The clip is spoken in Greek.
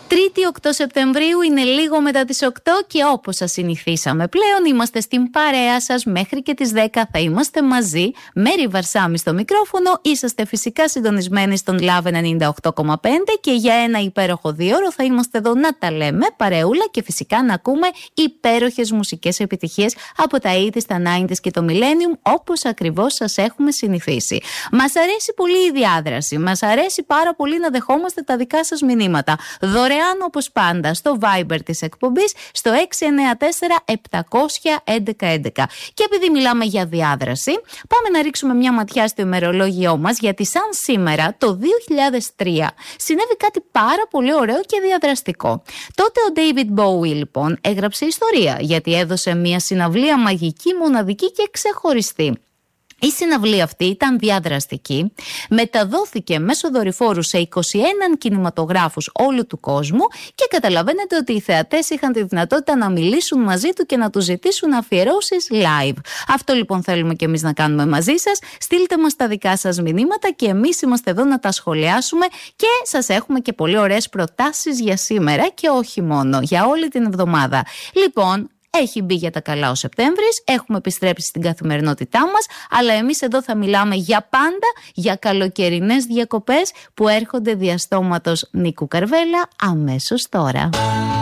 Τρίτη 8 Σεπτεμβρίου είναι λίγο μετά τις 8 και όπως σας συνηθίσαμε πλέον είμαστε στην παρέα σας μέχρι και τις 10 θα είμαστε μαζί. Μέρη Βαρσάμι στο μικρόφωνο, είσαστε φυσικά συντονισμένοι στον Love 98,5 και για ένα υπέροχο 2ωρο θα είμαστε εδώ να τα λέμε παρεούλα και φυσικά να ακούμε υπέροχες μουσικές επιτυχίες από τα 80's, τα 90's και το Millennium όπως ακριβώς σας έχουμε συνηθίσει. Μας αρέσει πολύ η διάδραση, μας αρέσει πάρα πολύ να δεχόμαστε τα δικά σας μηνύματα. Δωρεάν όπως πάντα στο Viber της εκπομπής στο 694-700-1111. Και επειδή μιλάμε για διάδραση, πάμε να ρίξουμε μια ματιά στο ημερολόγιό μας, γιατί σαν σήμερα το 2003 συνέβη κάτι πάρα πολύ ωραίο και διαδραστικό. Τότε ο David Bowie λοιπόν έγραψε ιστορία, γιατί έδωσε μια συναυλία μαγική, μοναδική και ξεχωριστή. Η συναυλία αυτή ήταν διαδραστική, μεταδόθηκε μέσω δορυφόρου σε 21 κινηματογράφους όλου του κόσμου και καταλαβαίνετε ότι οι θεατές είχαν τη δυνατότητα να μιλήσουν μαζί του και να του ζητήσουν αφιερώσεις live. Αυτό λοιπόν θέλουμε και εμείς να κάνουμε μαζί σας. Στείλτε μας τα δικά σας μηνύματα και εμείς είμαστε εδώ να τα σχολιάσουμε και σας έχουμε και πολύ ωραίες προτάσεις για σήμερα και όχι μόνο, για όλη την εβδομάδα. Λοιπόν, έχει μπει για τα καλά ο Σεπτέμβρης, έχουμε επιστρέψει στην καθημερινότητά μας, αλλά εμείς εδώ θα μιλάμε για πάντα για καλοκαιρινές διακοπές που έρχονται διαστόματος Νίκου Καρβέλα αμέσως τώρα.